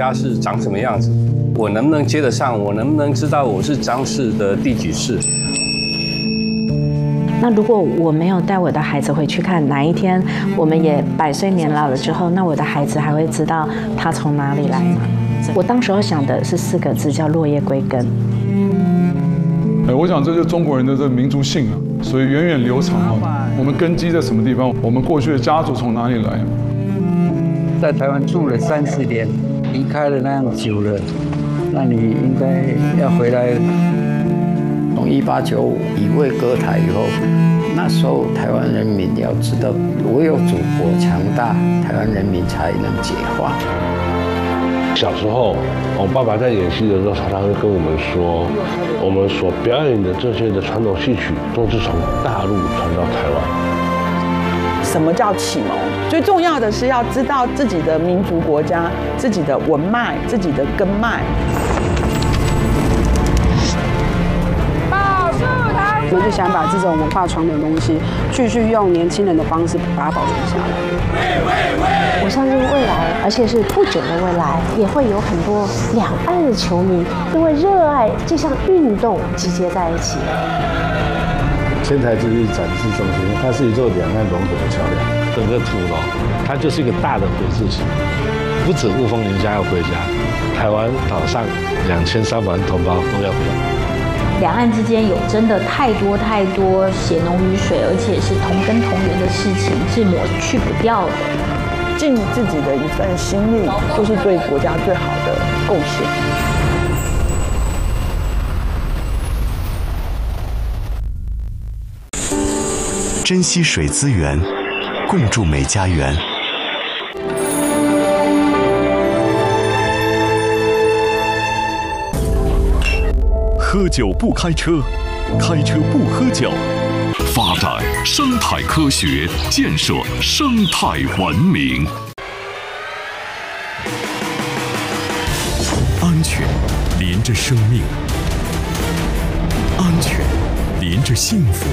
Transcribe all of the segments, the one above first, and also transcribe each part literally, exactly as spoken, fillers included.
家是长什么样子，我能不能接得上，我能不能知道我是张氏的第几世。 那如果我没有带我的孩子回去看，哪一天我们也百岁年老了之后，那我的孩子还会知道他从哪里来吗？我当时候想的是四个字，叫落叶归根。 哎，我想这就是中国人的这个民族性啊，所以源远流长啊。我们根基在什么地方？我们过去的家族从哪里来？ 在台湾住了三十年，离开了那样久了，那你应该要回来。从一八九五乙未割台以后，那时候台湾人民要知道，唯有祖国强大，台湾人民才能解放。 小时候，我爸爸在演戏的时候，常常会跟我们说，我们所表演的这些的传统戏曲，都是从大陆传到台湾。 什么叫启蒙？最重要的是要知道自己的民族国家、自己的文脉、自己的根脉。 我们就想把这种文化传统的东西，继续用年轻人的方式把它保存下来。 我相信未来，而且是不久的未来，也会有很多两岸的球迷因为热爱这项运动集结在一起。 千台之日展示中心，它是一座两岸融合的桥梁。 整个土楼，它就是一个大的回字形，不止雾峰林家要回家，台湾岛上两千三百万同胞都要回家。 两岸之间有真的太多太多血浓于水，而且是同根同源的事情，是抹去不掉的。 尽自己的一份心力，就是对国家最好的贡献。 珍惜水资源，共筑美家园。 喝酒不开车，开车不喝酒。发展生态科学，建设生态文明。安全连着生命，安全连着幸福，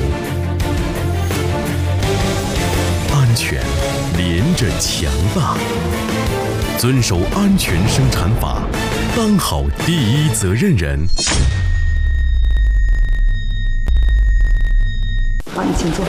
安全连着强大。遵守安全生产法，当好第一责任人。 好，你请坐。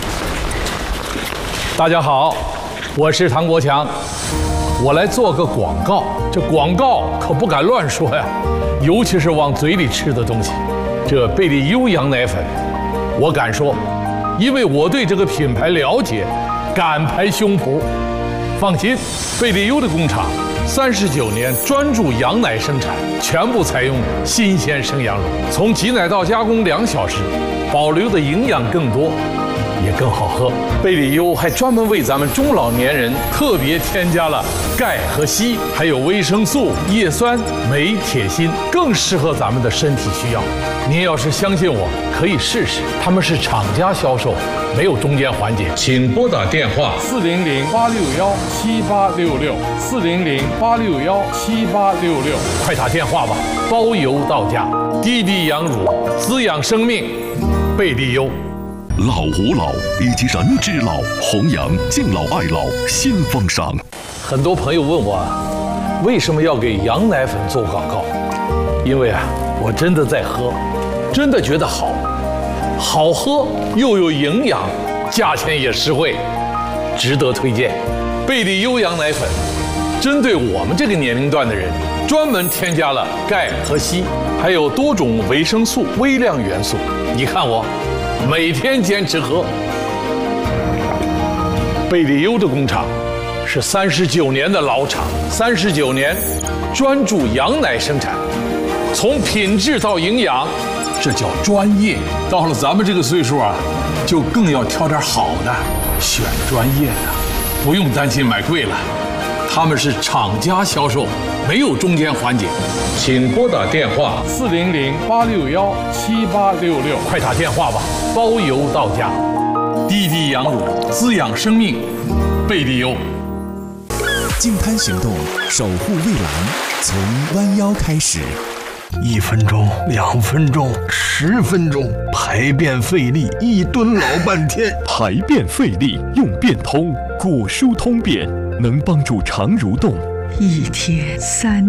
大家好，我是唐国强，我来做个广告。这广告可不敢乱说呀，尤其是往嘴里吃的东西。这贝利优羊奶粉，我敢说，因为我对这个品牌了解，敢拍胸脯。放心，贝利优的工厂三十九年专注羊奶生产，全部采用新鲜生羊乳，从挤奶到加工两小时。保留的营养更多，也更好喝。贝利优还专门为咱们中老年人特别添加了钙和硒，还有维生素、叶酸、镁、铁、锌，更适合咱们的身体需要。您要是相信我，可以试试。他们是厂家销售，没有中间环节。请拨打电话四零零八六幺七八六六四零零八六幺七八六六，快打电话吧，包邮到家。滴滴羊乳，滋养生命。贝利优， 老吾老以及人之老，弘扬敬老爱老新风尚。 很多朋友问我，为什么要给羊奶粉做广告？因为啊，我真的在喝，真的觉得好，好喝又有营养，价钱也实惠，值得推荐。贝利优羊奶粉，针对我们这个年龄段的人，专门添加了钙和硒，还有多种维生素、微量元素。你看我，每天坚持喝。贝利优的工厂是三十九年的老厂，三十九年专注羊奶生产，从品质到营养，这叫专业。到了咱们这个岁数啊，就更要挑点好的，选专业的，不用担心买贵了。他们是厂家销售，没有中间环节。请拨打电话四零零八六幺七八六六，快打电话吧，包邮到家。滴滴羊乳，滋养生命，贝利优。 净滩行动，守护蔚蓝，从弯腰开始。 一分钟，两分钟，十分钟，排便费力，一蹲老半天。 排便费力用便通，果舒通便能帮助肠蠕动。 一天三